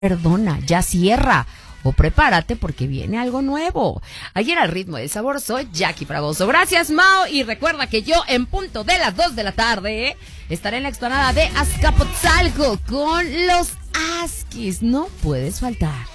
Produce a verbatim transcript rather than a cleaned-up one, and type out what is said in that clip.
perdona, ya cierra. O prepárate porque viene algo nuevo. Ayer al ritmo del sabor soy Jackie Fragoso. Gracias, Mao. Y recuerda que yo en punto de las dos de la tarde estaré en la explanada de Azcapotzalco con los Askis. No puedes faltar.